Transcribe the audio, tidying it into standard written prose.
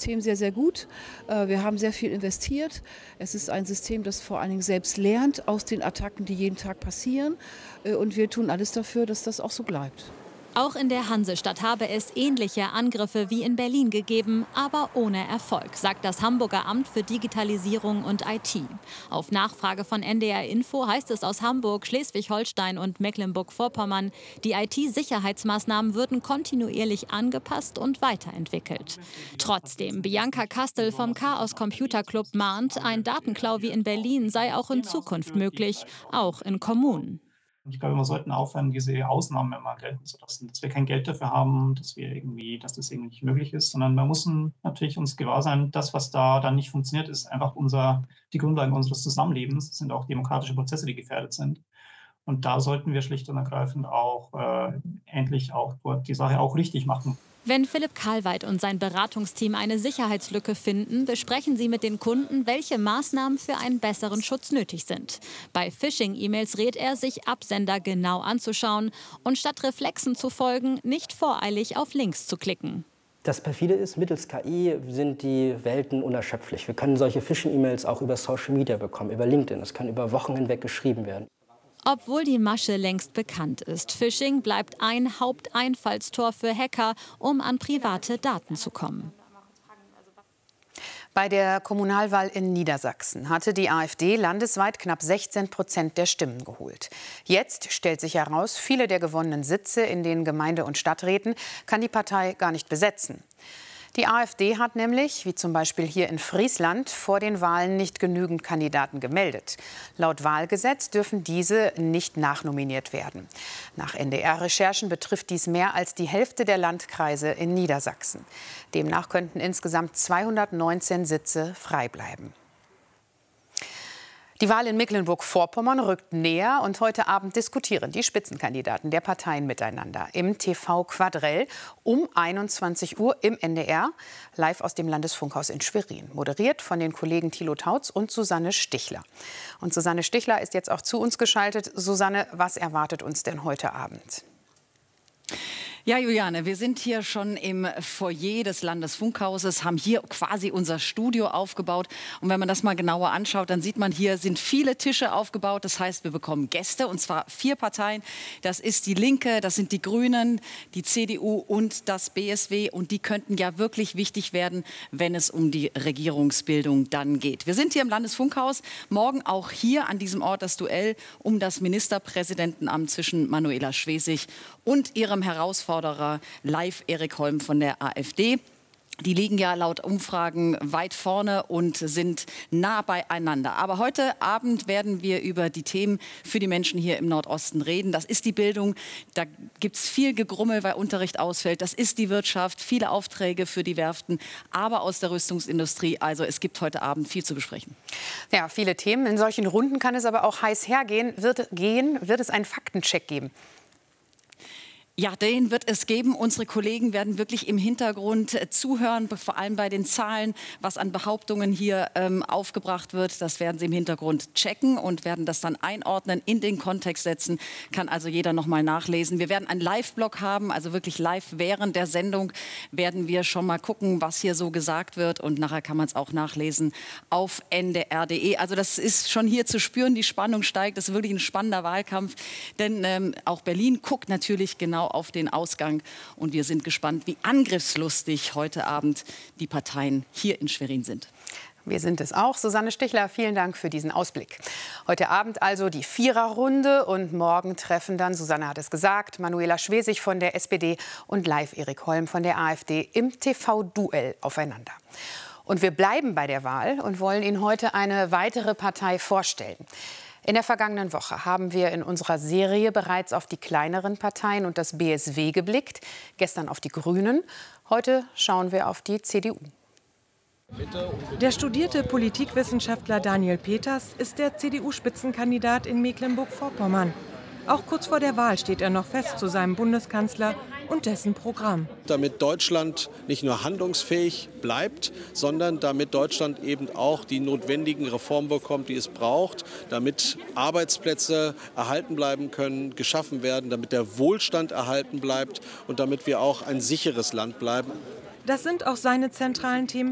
System sehr, sehr gut. Wir haben sehr viel investiert. Es ist ein System, das vor allen Dingen selbst lernt aus den Attacken, die jeden Tag passieren. Und wir tun alles dafür, dass das auch so bleibt. Auch in der Hansestadt habe es ähnliche Angriffe wie in Berlin gegeben, aber ohne Erfolg, sagt das Hamburger Amt für Digitalisierung und IT. Auf Nachfrage von NDR Info heißt es aus Hamburg, Schleswig-Holstein und Mecklenburg-Vorpommern, die IT-Sicherheitsmaßnahmen würden kontinuierlich angepasst und weiterentwickelt. Trotzdem, Bianca Kastel vom Chaos Computer Club mahnt, ein Datenklau wie in Berlin sei auch in Zukunft möglich, auch in Kommunen. Ich glaube, wir sollten aufhören, diese Ausnahmen immer gelten zu lassen, dass wir kein Geld dafür haben, dass das irgendwie nicht möglich ist, sondern wir müssen natürlich uns gewahr sein, das, was da dann nicht funktioniert, ist einfach die Grundlagen unseres Zusammenlebens. Das sind auch demokratische Prozesse, die gefährdet sind. Und da sollten wir schlicht und ergreifend auch endlich auch dort die Sache auch richtig machen. Wenn Philipp Karlweit und sein Beratungsteam eine Sicherheitslücke finden, besprechen sie mit den Kunden, welche Maßnahmen für einen besseren Schutz nötig sind. Bei Phishing-E-Mails rät er, sich Absender genau anzuschauen und statt Reflexen zu folgen, nicht voreilig auf Links zu klicken. Das perfide ist, mittels KI sind die Welten unerschöpflich. Wir können solche Phishing-E-Mails auch über Social Media bekommen, über LinkedIn. Das kann über Wochen hinweg geschrieben werden. Obwohl die Masche längst bekannt ist, Phishing bleibt ein Haupteinfallstor für Hacker, um an private Daten zu kommen. Bei der Kommunalwahl in Niedersachsen hatte die AfD landesweit knapp 16% der Stimmen geholt. Jetzt stellt sich heraus, viele der gewonnenen Sitze in den Gemeinde- und Stadträten kann die Partei gar nicht besetzen. Die AfD hat nämlich, wie zum Beispiel hier in Friesland, vor den Wahlen nicht genügend Kandidaten gemeldet. Laut Wahlgesetz dürfen diese nicht nachnominiert werden. Nach NDR-Recherchen betrifft dies mehr als die Hälfte der Landkreise in Niedersachsen. Demnach könnten insgesamt 219 Sitze frei bleiben. Die Wahl in Mecklenburg-Vorpommern rückt näher und heute Abend diskutieren die Spitzenkandidaten der Parteien miteinander im TV Quadrell um 21 Uhr im NDR, live aus dem Landesfunkhaus in Schwerin, moderiert von den Kollegen Thilo Tautz und Susanne Stichler. Und Susanne Stichler ist jetzt auch zu uns geschaltet. Susanne, was erwartet uns denn heute Abend? Ja, Juliane, wir sind hier schon im Foyer des Landesfunkhauses, haben hier quasi unser Studio aufgebaut. Und wenn man das mal genauer anschaut, dann sieht man, hier sind viele Tische aufgebaut. Das heißt, wir bekommen Gäste, und zwar 4 Parteien. Das ist die Linke, das sind die Grünen, die CDU und das BSW. Und die könnten ja wirklich wichtig werden, wenn es um die Regierungsbildung dann geht. Wir sind hier im Landesfunkhaus. Morgen auch hier an diesem Ort das Duell um das Ministerpräsidentenamt zwischen Manuela Schwesig und ihrem Herausforderer live Erik Holm von der AfD. Die liegen ja laut Umfragen weit vorne und sind nah beieinander. Aber heute Abend werden wir über die Themen für die Menschen hier im Nordosten reden. Das ist die Bildung. Da gibt es viel Gegrummel, weil Unterricht ausfällt. Das ist die Wirtschaft, viele Aufträge für die Werften, aber aus der Rüstungsindustrie. Also es gibt heute Abend viel zu besprechen. Ja, viele Themen. In solchen Runden kann es aber auch heiß hergehen. Wird es einen Faktencheck geben? Ja, den wird es geben. Unsere Kollegen werden wirklich im Hintergrund zuhören, vor allem bei den Zahlen, was an Behauptungen hier aufgebracht wird. Das werden sie im Hintergrund checken und werden das dann einordnen, in den Kontext setzen. Kann also jeder noch mal nachlesen. Wir werden einen Live-Blog haben, also wirklich live während der Sendung werden wir schon mal gucken, was hier so gesagt wird. Und nachher kann man es auch nachlesen auf ndr.de. Also das ist schon hier zu spüren, die Spannung steigt. Das ist wirklich ein spannender Wahlkampf, denn auch Berlin guckt natürlich genau auf den Ausgang. Und wir sind gespannt, wie angriffslustig heute Abend die Parteien hier in Schwerin sind. Wir sind es auch. Susanne Stichler, vielen Dank für diesen Ausblick. Heute Abend also die Viererrunde und morgen treffen dann, Susanne hat es gesagt, Manuela Schwesig von der SPD und live Erik Holm von der AfD im TV-Duell aufeinander. Und wir bleiben bei der Wahl und wollen Ihnen heute eine weitere Partei vorstellen. In der vergangenen Woche haben wir in unserer Serie bereits auf die kleineren Parteien und das BSW geblickt, gestern auf die Grünen. Heute schauen wir auf die CDU. Der studierte Politikwissenschaftler Daniel Peters ist der CDU-Spitzenkandidat in Mecklenburg-Vorpommern. Auch kurz vor der Wahl steht er noch fest zu seinem Bundeskanzler und dessen Programm. Damit Deutschland nicht nur handlungsfähig bleibt, sondern damit Deutschland eben auch die notwendigen Reformen bekommt, die es braucht, damit Arbeitsplätze erhalten bleiben können, geschaffen werden, damit der Wohlstand erhalten bleibt und damit wir auch ein sicheres Land bleiben. Das sind auch seine zentralen Themen